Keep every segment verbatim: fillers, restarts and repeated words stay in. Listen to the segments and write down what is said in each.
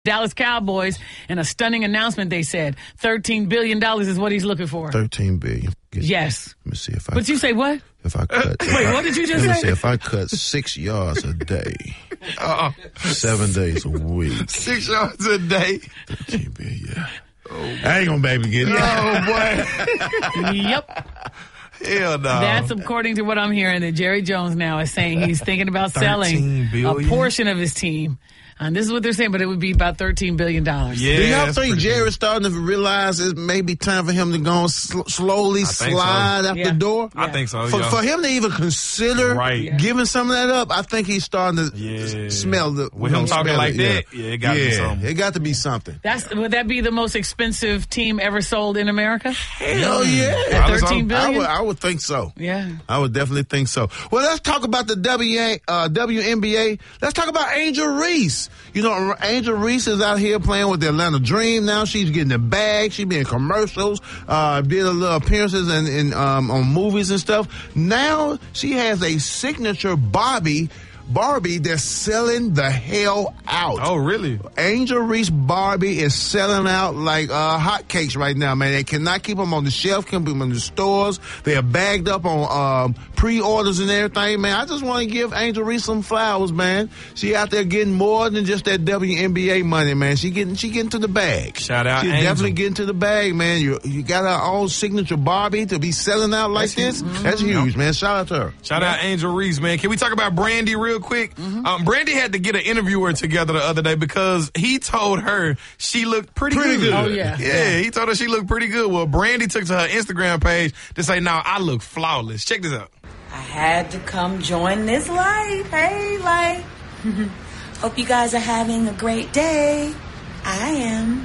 Dallas Cowboys. In a stunning announcement, they said thirteen billion dollars is what he's looking for. thirteen billion dollars. Yes. Let me see if I. But you say what? If I cut. If Wait, I, what did you just let me say? see, if I cut six yards a day, Uh-uh. seven days a week, Six yards a day. thirteen billion dollars, yeah. Oh, I ain't gonna be able to get it. Oh, boy. Yep. Hell no. That's according to what I'm hearing that Jerry Jones now is saying he's thinking about selling a billion? portion of his team. And this is what they're saying, but it would be about thirteen billion dollars. Yeah, Do y'all that's think pretty Jerry's starting to realize it may be time for him to go and sl- slowly think slide so. out Yeah. the door? I think so, For, yeah. for him to even consider Right. Yeah. giving some of that up, I think he's starting to Yeah. s- smell the. With you him know, talking smell like it, that, yeah, it gotta be yeah, something. It got to be something. That's would that be the most expensive team ever sold in America? Hell yeah. At I was thirteen on- billion? I would, I would think so. Yeah. I would definitely think so. Well, let's talk about the W A, uh, W N B A. Let's talk about Angel Reese. You know, Angel Reese is out here playing with the Atlanta Dream now. She's getting the bag. She's been in commercials, uh, did a little appearances in, in um, on movies and stuff. Now she has a signature Barbie. Barbie, they're selling the hell out. Oh, really? Angel Reese Barbie is selling out like uh, hotcakes right now, man. They cannot keep them on the shelf, can't keep them in the stores. They are bagged up on um, pre-orders and everything, man. I just want to give Angel Reese some flowers, man. She out there getting more than just that W N B A money, man. She getting she getting to the bag. Shout out She's Angel. definitely getting to the bag, man. You you got her own signature Barbie to be selling out like That's this. huge. That's huge, man. Shout out to her. Shout out Angel Reese, man. Can we talk about Brandy real quick? Mm-hmm. Um, Brandy had to get an interviewer together the other day because he told her she looked pretty, Pretty good. Oh, yeah. Yeah, he told her she looked pretty good. Well, Brandy took to her Instagram page to say, "Now I look flawless." Check this out. I had to come join this life. Hey, life. Hope you guys are having a great day. I am.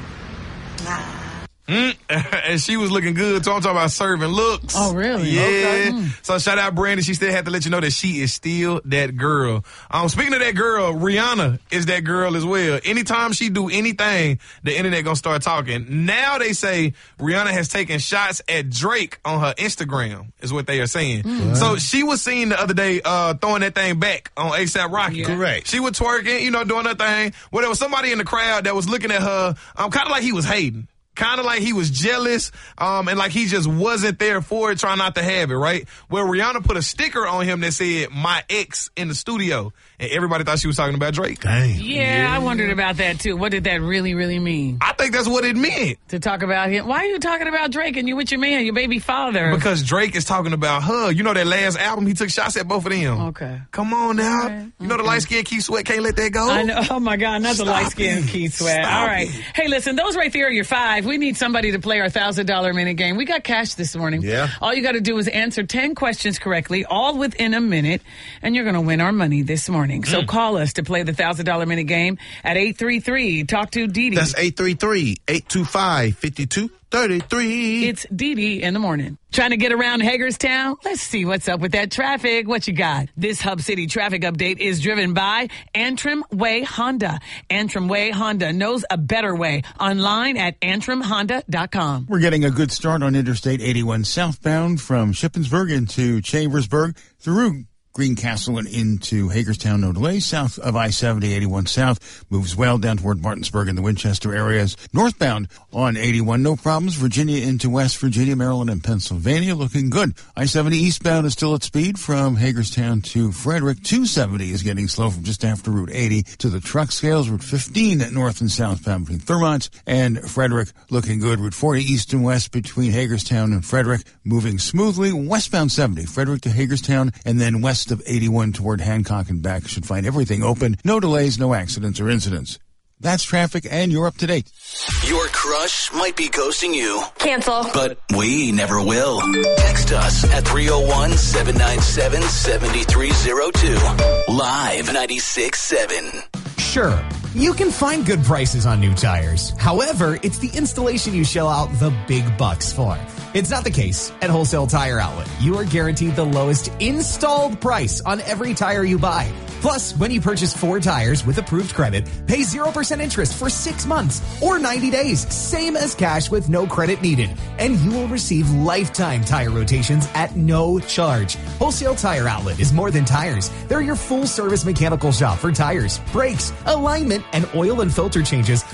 Ah. Mm. And she was looking good, so I'm talking about serving looks. Oh, really? Yeah. Okay. Mm. So shout out Brandy. She still had to let you know that she is still that girl. Um, speaking of that girl, Rihanna is that girl as well. Anytime she do anything, the internet gonna start talking. Now they say Rihanna has taken shots at Drake on her Instagram, is what they are saying. Mm. So she was seen the other day uh, throwing that thing back on ASAP Rocky. Yeah. Correct. She was twerking, you know, doing her thing. Well, there was somebody in the crowd that was looking at her, um, kind of like he was hating. Kind of like he was jealous, um, and like he just wasn't there for it, trying not to have it, right? Well, Rihanna put a sticker on him that said, "My ex" in the studio, and everybody thought she was talking about Drake. Dang. Yeah, I wondered about that too. What did that really, really mean? I think that's what it meant. To talk about him? Why are you talking about Drake and you with your man, your baby father? Because Drake is talking about her. You know that last album, he took shots at both of them. Okay. Come on now. Okay. You know the light skinned Keith Sweat can't let that go. I know. Oh my God, not the Stop light skinned it. Keith Sweat. Stop All right. it. Hey, listen, those right there are your five. We need somebody to play our thousand dollar minute game. We got cash this morning. Yeah. All you got to do is answer ten questions correctly, all within a minute, and you're going to win our money this morning. So Mm. call us to play the thousand dollar minute game at eight three three. Talk to Dee Dee. That's eight three three, eight two five, five two three three. It's Dee Dee in the morning. Trying to get around Hagerstown? Let's see what's up with that traffic. What you got? This Hub City traffic update is driven by Antrim Way Honda. Antrim Way Honda knows a better way. Online at antrim honda dot com. We're getting a good start on Interstate eighty-one southbound from Shippensburg into Chambersburg through Greencastle and into Hagerstown, no delays. South of I seventy, eighty-one South moves well down toward Martinsburg and the Winchester areas. Northbound on eighty-one, no problems. Virginia into West Virginia, Maryland, and Pennsylvania looking good. I seventy eastbound is still at speed from Hagerstown to Frederick. two seventy is getting slow from just after Route eighty to the truck scales. Route fifteen north and southbound between Thurmont and Frederick looking good. Route forty east and west between Hagerstown and Frederick moving smoothly. Westbound seventy, Frederick to Hagerstown, and then west of eighty-one toward Hancock and back should find everything open. No delays, no accidents or incidents. That's traffic, and you're up to date. Your crush might be ghosting you. Cancel. But we never will. Text us at three oh one, seven nine seven, seven three oh two. Live ninety-six seven. Sure, you can find good prices on new tires. However, it's the installation you shell out the big bucks for. It's not the case at Wholesale Tire Outlet. You are guaranteed the lowest installed price on every tire you buy. Plus, when you purchase four tires with approved credit, pay zero percent interest for six months or ninety days, same as cash with no credit needed. And you will receive lifetime tire rotations at no charge. Wholesale Tire Outlet is more than tires. They're your full-service mechanical shop for tires, brakes, alignment, and oil and filter changes